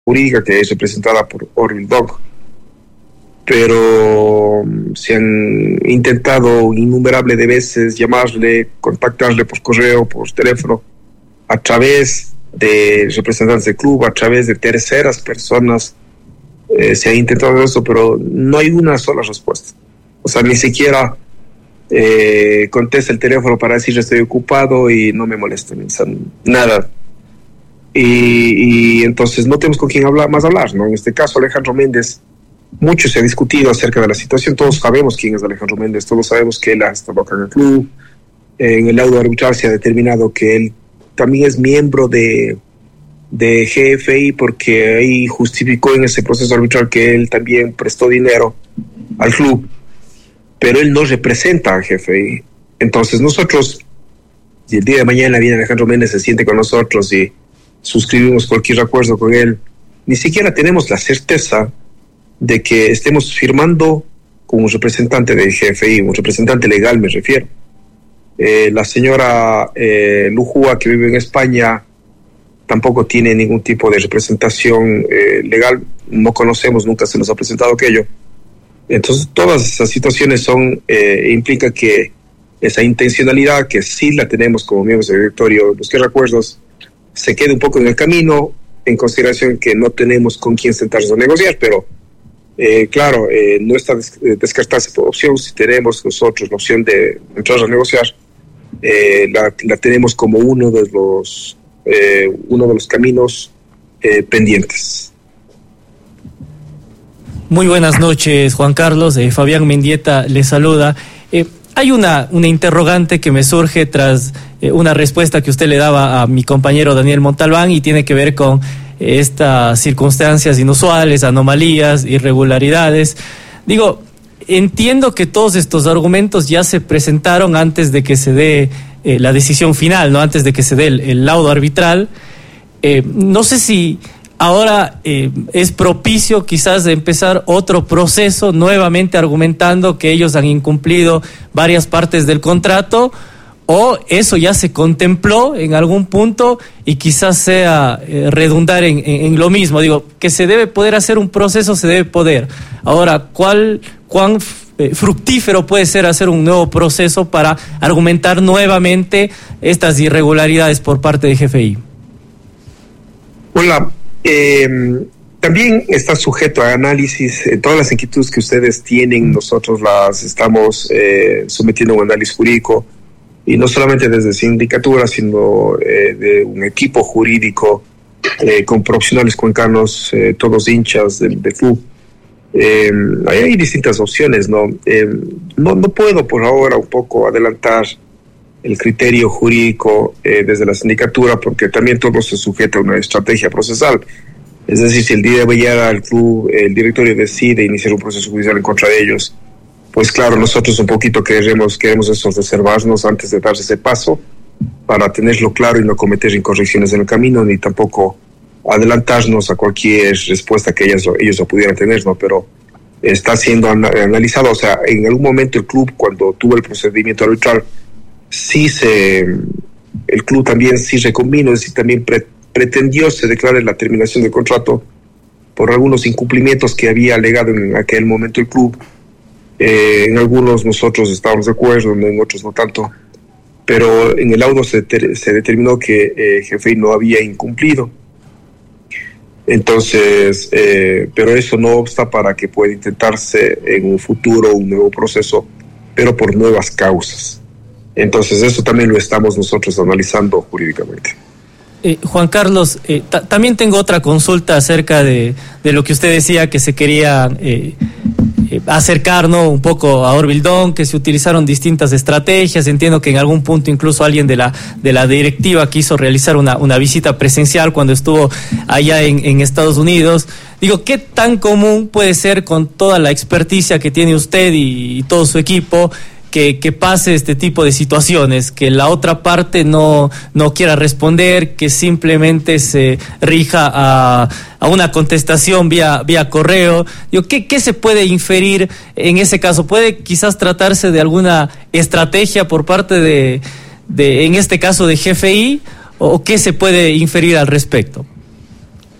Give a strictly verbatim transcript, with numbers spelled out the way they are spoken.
jurídica que es representada por Orville Dog, pero se han intentado innumerables de veces llamarle, contactarle por correo, por teléfono, a través de representantes del club, a través de terceras personas. Eh, se ha intentado eso, pero no hay una sola respuesta. O sea, ni siquiera eh, contesta el teléfono para decir estoy ocupado y no me molesten, o sea, nada. Y, y entonces no tenemos con quién hablar, más hablar, ¿no? En este caso, Alejandro Méndez, mucho se ha discutido acerca de la situación. Todos sabemos quién es Alejandro Méndez, todos sabemos que él ha estado acá en el club. En el laudo arbitral se ha determinado que él también es miembro de, de G F I, porque ahí justificó en ese proceso arbitral que él también prestó dinero al club, pero él no representa a G F I. Entonces nosotros, si el día de mañana viene Alejandro Méndez, se siente con nosotros y suscribimos cualquier acuerdo con él, ni siquiera tenemos la certeza de que estemos firmando como un representante de G F I, un representante legal me refiero. Eh, la señora eh, Lujúa, que vive en España, tampoco tiene ningún tipo de representación eh, legal, no conocemos, nunca se nos ha presentado aquello. Entonces todas esas situaciones son, eh, implica que esa intencionalidad que sí la tenemos como miembros del directorio, los que recuerdos, se quede un poco en el camino, en consideración que no tenemos con quién sentarnos a negociar, pero eh, claro, eh, no está des- descartarse por opción. Si tenemos nosotros la opción de entrar a negociar, eh, la, la tenemos como uno de los eh, uno de los caminos eh, pendientes. Muy buenas noches, Juan Carlos. Eh, Fabián Mendieta le saluda. Eh, hay una, una interrogante que me surge tras eh, una respuesta que usted le daba a mi compañero Daniel Montalbán, y tiene que ver con eh, estas circunstancias inusuales, anomalías, irregularidades. Digo, entiendo que todos estos argumentos ya se presentaron antes de que se dé eh, la decisión final, ¿no? Antes de que se dé el, el laudo arbitral. Eh, no sé si ahora eh, es propicio quizás de empezar otro proceso nuevamente argumentando que ellos han incumplido varias partes del contrato, o eso ya se contempló en algún punto y quizás sea eh, redundar en, en, en lo mismo. Digo, que se debe poder hacer un proceso, se debe poder. Ahora, ¿cuál, cuán eh, fructífero puede ser hacer un nuevo proceso para argumentar nuevamente estas irregularidades por parte de G F I? Hola. Eh, también está sujeto a análisis. Eh, todas las inquietudes que ustedes tienen, nosotros las estamos eh, sometiendo a un análisis jurídico, y no solamente desde sindicatura, sino eh, de un equipo jurídico eh, con profesionales cuencanos, eh, todos hinchas del, del club. Eh, ahí hay distintas opciones, ¿no? Eh, no, no puedo por ahora un poco adelantar el criterio jurídico eh, desde la sindicatura, porque también todo se sujeta a una estrategia procesal. Es decir, si el día de mañana el club, el directorio decide iniciar un proceso judicial en contra de ellos, pues claro, nosotros un poquito queremos, queremos eso, reservarnos antes de dar ese paso para tenerlo claro y no cometer incorrecciones en el camino, ni tampoco adelantarnos a cualquier respuesta que ellos, ellos lo pudieran tener, ¿no? Pero está siendo analizado. O sea, en algún momento el club, cuando tuvo el procedimiento arbitral, sí se, el club también sí reconvino, es decir, también pre, pretendió se declare la terminación del contrato por algunos incumplimientos que había alegado en aquel momento el club. Eh, en algunos nosotros estábamos de acuerdo, en otros no tanto, pero en el laudo se, ter, se determinó que eh, G F I no había incumplido. Entonces, eh, pero eso no obsta para que pueda intentarse en un futuro un nuevo proceso, pero por nuevas causas. Entonces eso también lo estamos nosotros analizando jurídicamente. Eh, Juan Carlos, eh, ta- también tengo otra consulta acerca de, de lo que usted decía, que se quería eh, eh, acercar, ¿no?, un poco a Orville Dog, que se utilizaron distintas estrategias. Entiendo que en algún punto incluso alguien de la de la directiva quiso realizar una, una visita presencial cuando estuvo allá en, en Estados Unidos. Digo, ¿qué tan común puede ser, con toda la experticia que tiene usted y, y todo su equipo, Que, que pase este tipo de situaciones, que la otra parte no, no quiera responder, que simplemente se rija a, a una contestación vía, vía correo? Digo, ¿qué, ¿qué se puede inferir en ese caso? ¿Puede quizás tratarse de alguna estrategia por parte de, de en este caso, de G F I, o qué se puede inferir al respecto?